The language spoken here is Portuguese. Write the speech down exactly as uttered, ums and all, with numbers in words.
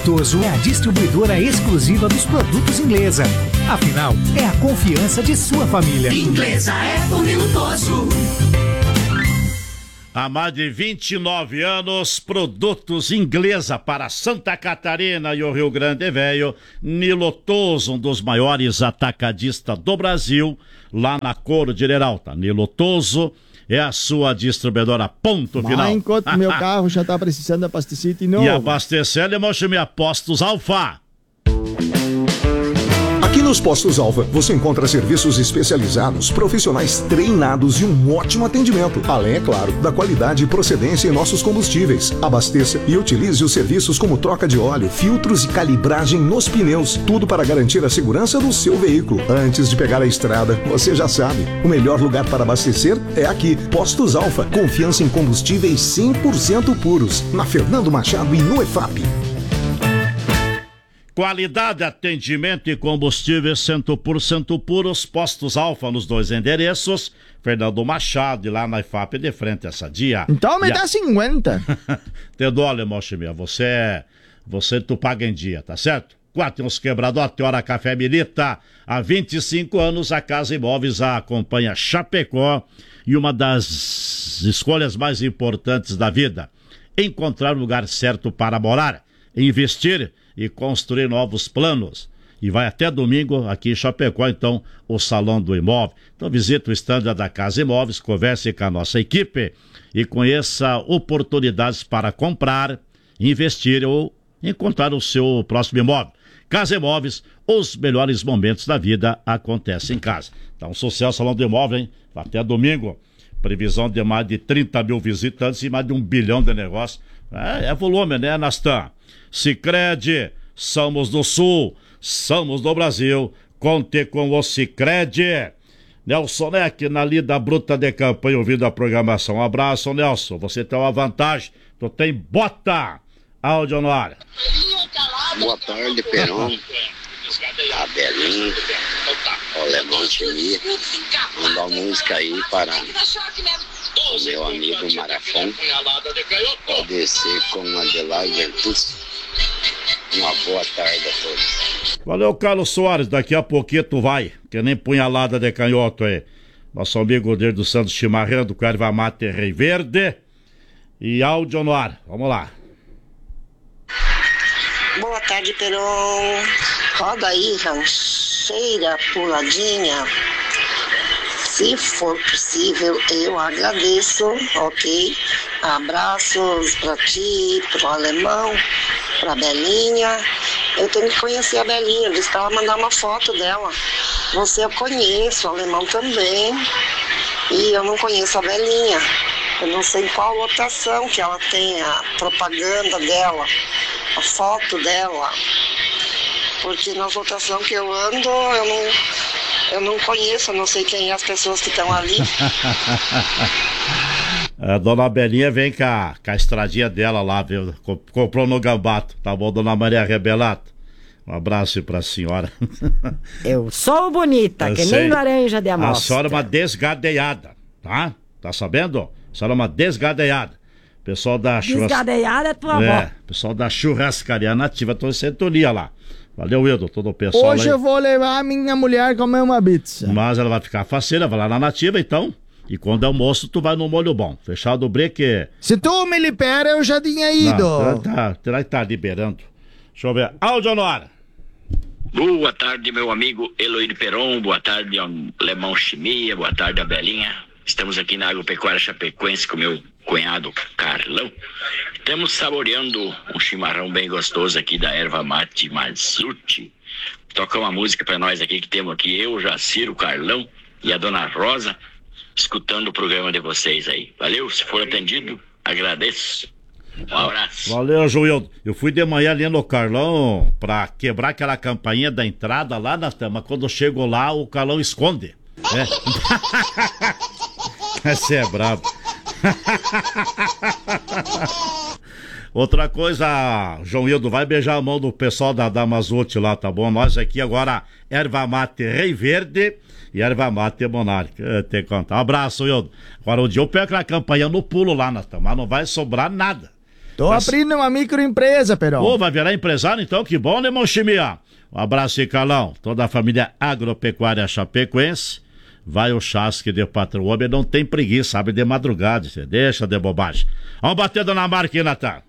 Minutoso é a distribuidora exclusiva dos produtos Inglesa. Afinal, é a confiança de sua família. Inglesa é do Minutoso. Há mais de vinte e nove anos, produtos Inglesa para Santa Catarina e o Rio Grande Velho. Nilotoso, um dos maiores atacadistas do Brasil, lá na Cordilheira Alta. Nilotoso é a sua distribuidora, ponto final. Mas enquanto meu carro já está precisando de abastecimento novo. E abastecer, ele mostra minha Postos Alfa. Aqui nos Postos Alfa, você encontra serviços especializados, profissionais treinados e um ótimo atendimento. Além, é claro, da qualidade e procedência em nossos combustíveis. Abasteça e utilize os serviços como troca de óleo, filtros e calibragem nos pneus. Tudo para garantir a segurança do seu veículo. Antes de pegar a estrada, você já sabe, o melhor lugar para abastecer é aqui. Postos Alfa, confiança em combustíveis cem por cento puros. Na Fernando Machado e no E F A P. Qualidade, atendimento e combustíveis cem por cento puros. Postos Alfa nos dois endereços. Fernando Machado e lá na I F A P de frente essa dia. Então me dá a... cinquenta. Te dou, alemão Chimia. Você, você tu paga em dia, tá certo? Quatro uns quebradotes, hora Café Milita. Há vinte e cinco anos a Casa Imóveis a acompanha Chapecó. E uma das escolhas mais importantes da vida: encontrar o lugar certo para morar, investir e construir novos planos. E vai até domingo aqui em Chapecó, então, o Salão do Imóvel. Então visita o stand da Casa Imóveis, converse com a nossa equipe e conheça oportunidades para comprar, investir ou encontrar o seu próximo imóvel. Casa Imóveis, os melhores momentos da vida acontecem em casa. Então, sucesso Salão do Imóvel, hein? Até domingo. Previsão de mais de trinta mil visitantes e mais de um bilhão de negócios. É, é volume, né, Nastan? Sicredi, somos do Sul, somos do Brasil, conte com o Sicredi. Nelson Neck, na lida bruta de campanha, ouvindo a programação. Um abraço, Nelson, você tem uma vantagem, tu tem bota. Áudio no ar. Boa tarde, Peron, a Belinha, o Alemão Chimia. Mandar uma música aí para o meu amigo Marafon. Pode ser com Adelaide Artus. Uma boa tarde a todos. Valeu, Carlos Soares. Daqui a pouquinho tu vai, que nem punhalada de canhoto aí. Nosso amigo Odir dos Santos chimarrando com erva mate Rei Verde. E áudio no ar. Vamos lá. Boa tarde, Peron. Roda aí, rancheira, puladinha. Se for possível, eu agradeço, ok? Abraços pra ti, pro Alemão, pra Belinha. Eu tenho que conhecer a Belinha, disse pra ela mandar uma foto dela. Você eu conheço, o Alemão também. E eu não conheço a Belinha. Eu não sei em qual lotação que ela tem a propaganda dela, a foto dela. Porque nas lotações que eu ando, eu não... Eu não conheço, eu não sei quem é as pessoas que estão ali. A dona Belinha vem com a, com a estradinha dela lá, viu? Comprou no Gambato, tá bom, dona Maria Rebelato? Um abraço pra senhora. Eu sou bonita, Eu que sei. nem laranja de amostra. A senhora é uma desgadeada, tá? Tá sabendo? A senhora é uma desgadeada. Pessoal da churras... Desgadeada é tua é, avó. pessoal da churrascaria nativa, tô em sintonia lá. Valeu, Edu, todo o pessoal. Hoje aí. eu vou levar a minha mulher comer uma pizza. Mas ela vai ficar faceira, vai lá na nativa então. E quando é almoço, tu vai no molho bom. Fechado o breque. Se tu me libera, eu já tinha ido. Não, tá, terá que estar liberando. Deixa eu ver. Áudio no ar. Boa tarde, meu amigo Eloíno Peron. Boa tarde, Alemão Chimia. Boa tarde, a Belinha. Estamos aqui na Agropecuária Chapecoense com meu cunhado Carlão. Estamos saboreando um chimarrão bem gostoso aqui da erva mate Mazute. Toca uma música pra nós aqui, que temos aqui eu, Jaciro, Carlão e a dona Rosa, escutando o programa de vocês aí. Valeu, se for atendido, agradeço. Um abraço. Valeu, Joildo. Eu fui de manhã ali no Carlão pra quebrar aquela campainha da entrada lá na tama. Quando eu chego lá, o Carlão esconde. É. Esse é brabo. Outra coisa, João Hildo, vai beijar a mão do pessoal da Damazute lá, tá bom? Nós aqui agora, erva mate Rei Verde e erva mate Monarca. Tem que contar. Um abraço, Hildo. Agora o dia eu pego aquela campanha no pulo lá, na mas não vai sobrar nada. Tô Tá... abrindo uma microempresa, Perão. Ô, vai virar empresário então? Que bom, né, Monchimia? Um abraço e calão. Toda a família agropecuária chapecoense. Vai o chasque de patrão. O homem não tem preguiça, sabe, de madrugada. Você deixa de bobagem. Vamos batendo na máquina, tá?